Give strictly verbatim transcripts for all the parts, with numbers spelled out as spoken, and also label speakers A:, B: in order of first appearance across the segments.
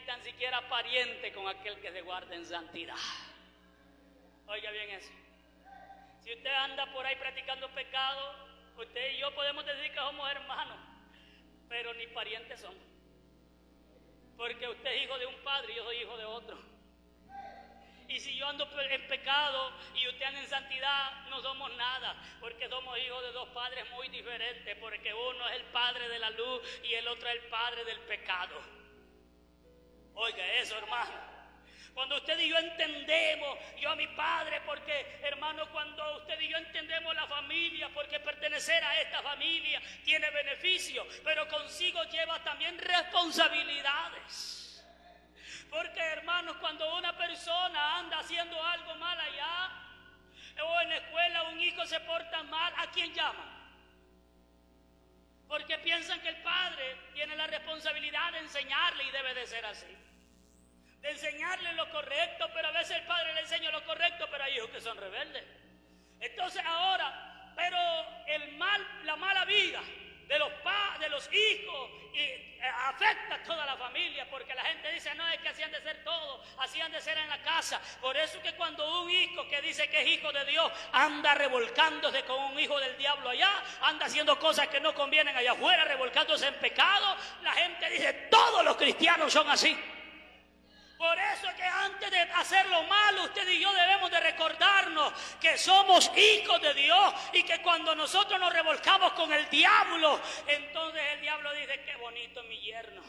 A: tan siquiera pariente con aquel que se guarda en santidad. Oiga bien eso. Si usted anda por ahí practicando pecado, usted y yo podemos decir que somos hermanos, pero ni parientes somos. Porque usted es hijo de un padre y yo soy hijo de otro. Y si yo ando en pecado y usted anda en santidad, no somos nada, porque somos hijos de dos padres muy diferentes, porque uno es el padre de la luz y el otro es el padre del pecado. Oiga eso, hermano. Cuando usted y yo entendemos, yo a mi padre, porque hermano, cuando usted y yo entendemos la familia, porque pertenecer a esta familia tiene beneficio, pero consigo lleva también responsabilidades. Porque hermanos, cuando una persona anda haciendo algo mal allá, o en la escuela un hijo se porta mal, ¿a quién llama? Porque piensan que el padre tiene la responsabilidad de enseñarle y debe de ser así. De enseñarle lo correcto, pero a veces el padre le enseña lo correcto, pero hay hijos que son rebeldes. Entonces ahora, pero el mal, la mala vida de los pa, de los hijos y, eh, afecta a toda la familia, porque la gente dice, no, es que así han de ser todos, así han de ser en la casa. Por eso que cuando un hijo que dice que es hijo de Dios anda revolcándose con un hijo del diablo allá, anda haciendo cosas que no convienen allá afuera, revolcándose en pecado, la gente dice, todos los cristianos son así. Por eso es que antes de hacer lo malo, usted y yo debemos de recordarnos que somos hijos de Dios y que cuando nosotros nos revolcamos con el diablo, entonces el diablo dice, qué bonito mi yerno.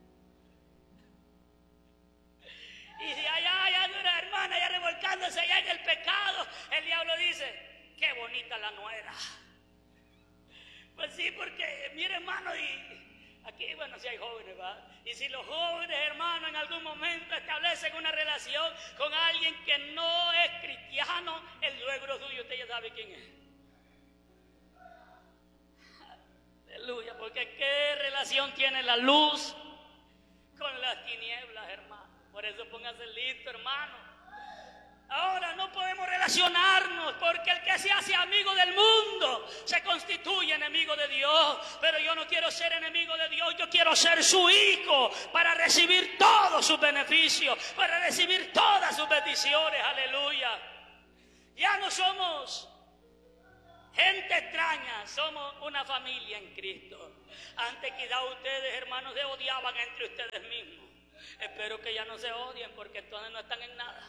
A: Y si allá hay una hermana ya revolcándose allá en el pecado, el diablo dice, qué bonita la nuera. Pues sí, porque mire hermano, y aquí, bueno, si hay jóvenes, ¿verdad? Y si los jóvenes, hermanos, en algún momento establecen una relación con alguien que no es cristiano, el suegro suyo, usted ya sabe quién es. Aleluya, porque ¿qué relación tiene la luz con las tinieblas, hermano? Por eso póngase listo, hermano. Ahora no podemos relacionarnos porque el que se hace amigo del mundo se constituye enemigo de Dios. Pero yo no quiero ser enemigo de Dios, yo quiero ser su hijo para recibir todos sus beneficios, para recibir todas sus bendiciones. Aleluya. Ya no somos gente extraña, somos una familia en Cristo. Antes quizá ustedes, hermanos, se odiaban entre ustedes mismos. Espero que ya no se odien porque entonces no están en nada.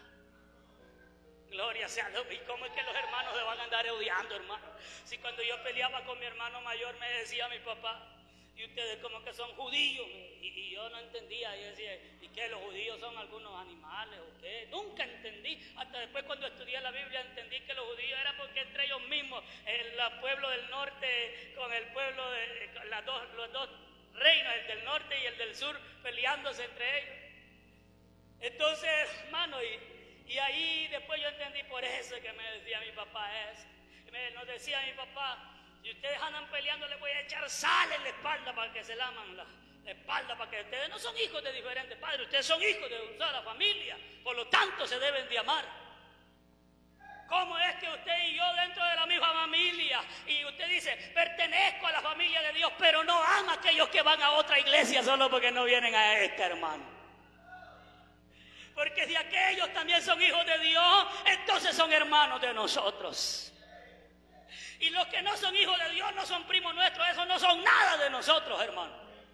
A: Gloria sea a Dios. ¿Y cómo es que los hermanos se van a andar odiando, hermano? Si cuando yo peleaba con mi hermano mayor me decía mi papá, y ustedes como que son judíos, y, y yo no entendía. Yo decía, ¿y qué? ¿Los judíos son algunos animales o qué? Nunca entendí. Hasta después cuando estudié la Biblia entendí que los judíos era porque entre ellos mismos, el pueblo del norte con el pueblo de con las dos, los dos reinos, el del norte y el del sur, peleándose entre ellos. Entonces, hermano, y Y ahí después yo entendí por eso que me decía mi papá eso. Y me, nos decía mi papá, si ustedes andan peleando les voy a echar sal en la espalda para que se laman la, la espalda, para que ustedes no son hijos de diferentes padres, ustedes son hijos de una sola familia, por lo tanto se deben de amar. ¿Cómo es que usted y yo dentro de la misma familia, y usted dice, pertenezco a la familia de Dios, pero no ama a aquellos que van a otra iglesia solo porque no vienen a esta, hermano? Porque si aquellos también son hijos de Dios, entonces son hermanos de nosotros. Y los que no son hijos de Dios no son primos nuestros, esos no son nada de nosotros, hermano.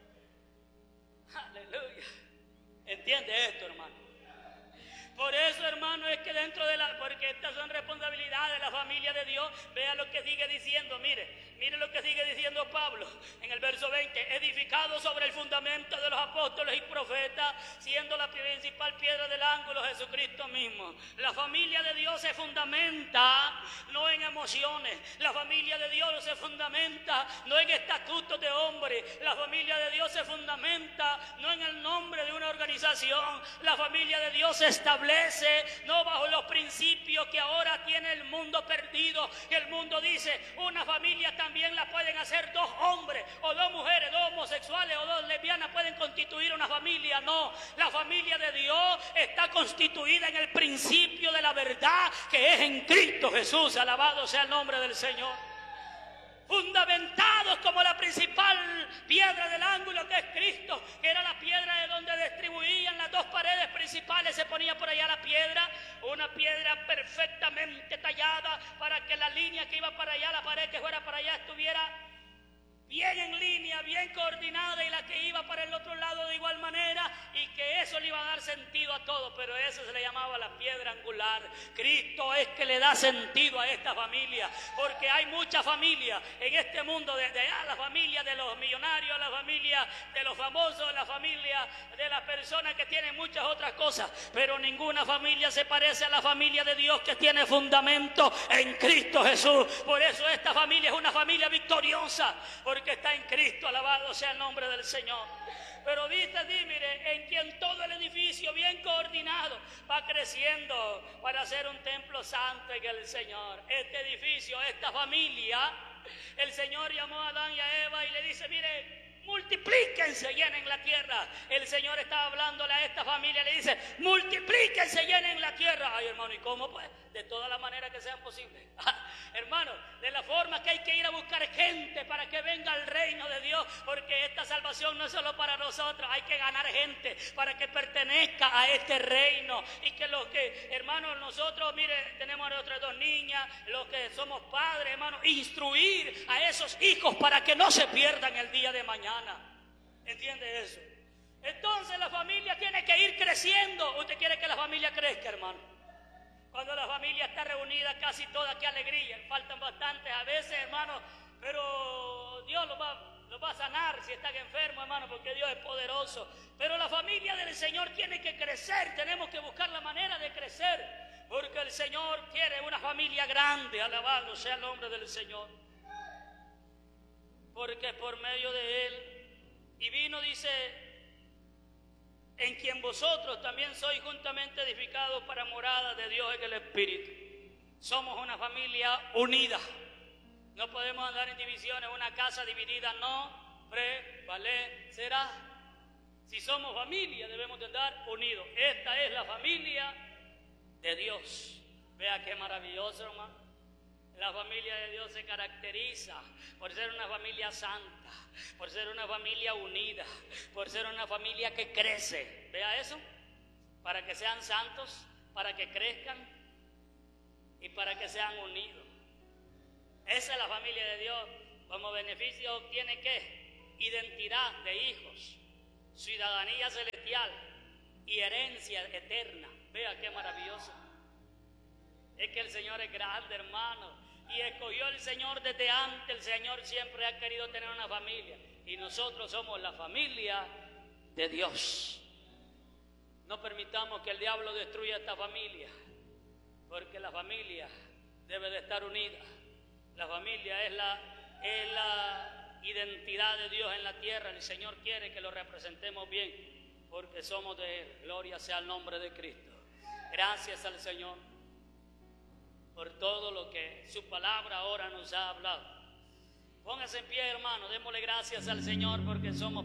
A: Aleluya. ¿Entiende esto, hermano? Por eso, hermano, es que dentro de la, porque estas son responsabilidades de la familia de Dios. Vea lo que sigue diciendo, mire, mire lo que sigue diciendo Pablo en el verso veinte, edificado sobre el fundamento de los apóstoles y profetas, siendo la principal piedra del ángulo Jesucristo mismo. La familia de Dios se fundamenta no en emociones, la familia de Dios se fundamenta no en estatutos de hombre, la familia de Dios se fundamenta no en el nombre de una organización, la familia de Dios se establece no bajo los principios que ahora tiene el mundo perdido, que el mundo dice, una familia también la pueden hacer dos hombres o dos mujeres, dos homosexuales o dos lesbianas pueden constituir una familia. No, la familia de Dios está constituida en el principio de la verdad que es en Cristo Jesús, alabado sea el nombre del Señor. Fundamentados como la principal piedra del ángulo que es Cristo, que era la piedra de donde distribuían las principales se ponía por allá la piedra, una piedra perfectamente tallada para que la línea que iba para allá, la pared que fuera para allá estuviera bien en línea, bien coordinada, y la que iba para el otro lado de igual manera, y que eso le iba a dar sentido a todo. Pero eso se le llamaba la piedra angular. Cristo es que le da sentido a esta familia, porque hay muchas familias en este mundo, desde allá la familia de los millonarios, la familia de los famosos, la familia de las personas que tienen muchas otras cosas, pero ninguna familia se parece a la familia de Dios, que tiene fundamento en Cristo Jesús. Por eso esta familia es una familia victoriosa, porque está en Cristo, alabado sea el nombre del Señor. Pero dice, mire, en quien todo el edificio bien coordinado va creciendo para ser un templo santo en el Señor. Este edificio, esta familia, el Señor llamó a Adán y a Eva y le dice, mire, multiplíquense, llenen la tierra. El Señor estaba hablándole a esta familia, le dice, multiplíquense, llenen la tierra. Ay, hermano, ¿y cómo pues? De todas las maneras que sean posibles. Hermano, de la forma que hay que ir a buscar gente para que venga al reino de Dios, porque esta salvación no es solo para nosotros, hay que ganar gente para que pertenezca a este reino. Y que los que, hermanos, nosotros, mire, tenemos a otras dos niñas, los que somos padres, hermanos, instruir a esos hijos para que no se pierdan el día de mañana. ¿Entiende eso? Entonces la familia tiene que ir creciendo. ¿Usted quiere que la familia crezca, hermano? Cuando la familia está reunida, casi toda, qué alegría. Faltan bastantes a veces, hermano, pero Dios los va, los va a sanar si están enfermos, hermano, porque Dios es poderoso. Pero la familia del Señor tiene que crecer, tenemos que buscar la manera de crecer, porque el Señor quiere una familia grande, alabado sea el nombre del Señor. Porque por medio de Él, y vino, dice, en quien vosotros también sois juntamente edificados para morada de Dios en el Espíritu. Somos una familia unida. No podemos andar en divisiones. Una casa dividida no prevalecerá. Si somos familia, debemos de andar unidos. Esta es la familia de Dios. Vea qué maravilloso, hermano. La familia de Dios se caracteriza por ser una familia santa, por ser una familia unida, por ser una familia que crece. Vea eso, para que sean santos, para que crezcan y para que sean unidos. Esa es la familia de Dios. Como beneficio obtiene ¿qué? Identidad de hijos, ciudadanía celestial y herencia eterna. Vea qué maravilloso. Es que el Señor es grande, hermano. Y escogió el Señor desde antes. El Señor siempre ha querido tener una familia. Y nosotros somos la familia de Dios. No permitamos que el diablo destruya esta familia, porque la familia debe de estar unida. La familia es la, es la identidad de Dios en la tierra. El Señor quiere que lo representemos bien, porque somos de Él. Gloria sea el nombre de Cristo. Gracias al Señor por todo lo que su palabra ahora nos ha hablado. Póngase en pie, hermano, démosle gracias al Señor porque somos